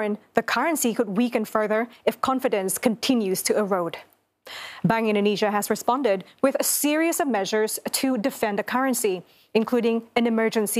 warn the currency could weaken further if confidence continues to erode. Bank Indonesia has responded with a series of measures to defend the currency, including an emergency